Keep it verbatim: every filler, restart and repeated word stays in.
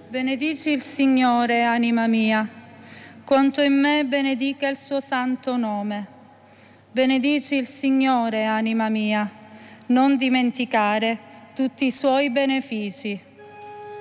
Benedici il Signore, anima mia, quanto in me benedica il suo santo nome. Benedici il Signore, anima mia, non dimenticare tutti i suoi benefici.